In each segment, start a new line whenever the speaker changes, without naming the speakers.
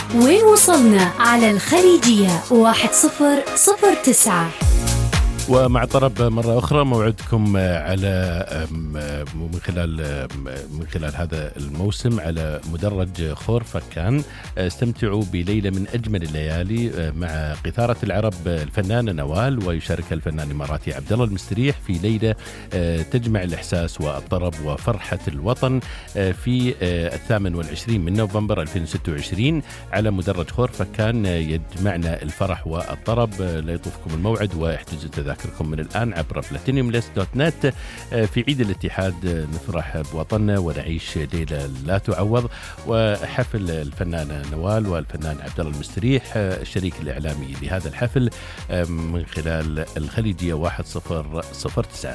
وين وصلنا على الخليجية 1009.
ومع طرب مرة أخرى موعدكم على من خلال هذا الموسم على مدرج خور فكان. استمتعوا بليلة من أجمل الليالي مع قيثارة العرب الفنانة نوال، ويشاركها الفنان الإماراتي عبد الله المستريح في ليلة تجمع الإحساس والطرب وفرحة الوطن في 28 من نوفمبر 2026 على مدرج خور فكان. يجمعنا الفرح والطرب. لا يطوفكم الموعد واحتجزوا تذاكركم من الآن عبر platinumlist.net. في عيد الاتحاد نفرح بوطننا ونعيش ليلة لا تعوض. وحفل الفنانة نوال والفنان عبد الله المستريح الشريك الإعلامي لهذا الحفل من خلال الخليجية 1009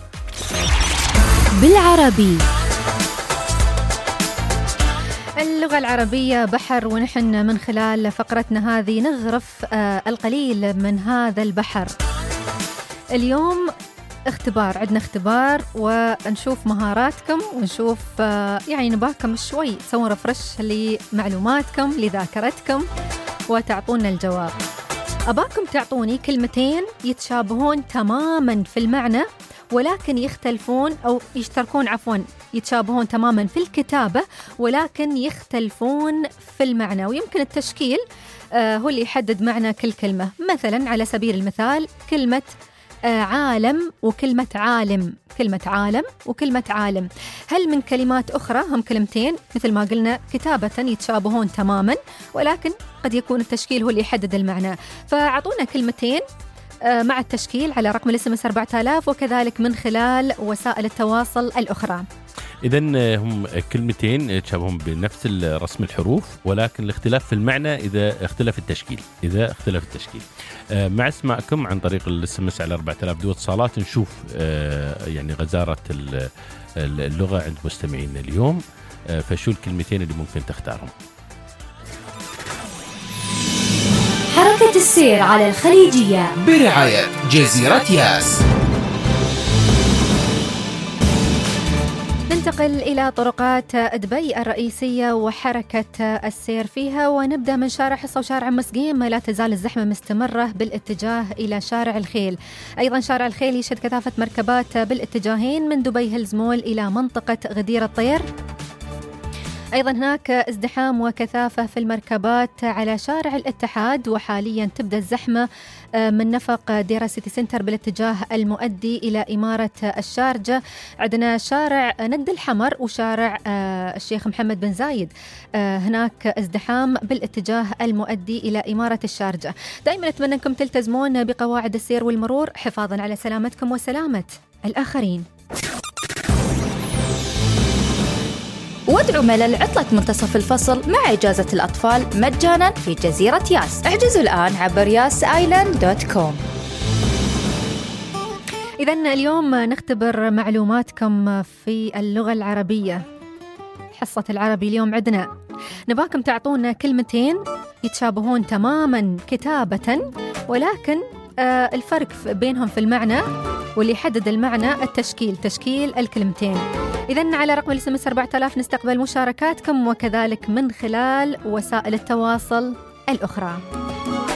بالعربي.
اللغة العربية بحر، ونحن من خلال فقرتنا هذه نغرف القليل من هذا البحر. اليوم عندنا اختبار ونشوف مهاراتكم ونشوف يعني نباكم شوي تسوون رفرش لمعلوماتكم لذاكرتكم وتعطونا الجواب. أباكم تعطوني كلمتين يتشابهون تماما في المعنى ولكن يختلفون أو يشتركون يتشابهون تماما في الكتابة ولكن يختلفون في المعنى، ويمكن التشكيل هو اللي يحدد معنى كل كلمة. مثلا على سبيل المثال كلمة عالم وكلمة عالم، كلمة عالم وكلمة عالم، هل من كلمات أخرى هم كلمتين مثل ما قلنا كتابة يتشابهون تماما ولكن قد يكون التشكيل هو اللي يحدد المعنى. فأعطونا كلمتين مع التشكيل على رقم الSMS 4000 وكذلك من خلال وسائل التواصل الأخرى.
إذن هم كلمتين يتشابهون بنفس رسم الحروف ولكن الاختلاف في المعنى إذا اختلف التشكيل. مع اسماءكم عن طريق الSMS على 4000 دو اتصالات نشوف يعني غزارة اللغة عند مستمعين اليوم. فشو الكلمتين اللي ممكن تختارهم؟
حركة السير على الخليجية
برعاية جزيرة ياس.
ننتقل إلى طرقات دبي الرئيسية وحركة السير فيها، ونبدأ من شارع حصة وشارع مسقيم. لا تزال الزحمة مستمرة بالاتجاه إلى شارع الخيل. أيضا شارع الخيل يشهد كثافة مركبات بالاتجاهين من دبي هيلز مول إلى منطقة غدير الطير. أيضا هناك ازدحام وكثافة في المركبات على شارع الاتحاد، وحاليا تبدأ الزحمة من نفق ديرا سيتي سنتر بالاتجاه المؤدي إلى إمارة الشارجة. عندنا شارع ند الحمر وشارع الشيخ محمد بن زايد، هناك ازدحام بالاتجاه المؤدي إلى إمارة الشارجة. دائما أتمنى أنكم تلتزمون بقواعد السير والمرور حفاظا على سلامتكم وسلامة الآخرين.
وادعوا ملل عطلة منتصف الفصل مع إجازة الأطفال مجانا في جزيرة ياس. احجزوا الآن عبر yasisland.com.
إذن اليوم نختبر معلوماتكم في اللغة العربية. حصة العربي اليوم عندنا نباكم تعطونا كلمتين يتشابهون تماما كتابة ولكن الفرق بينهم في المعنى واللي يحدد المعنى تشكيل الكلمتين. إذن على رقم الSMS 4000 نستقبل مشاركاتكم وكذلك من خلال وسائل التواصل الأخرى.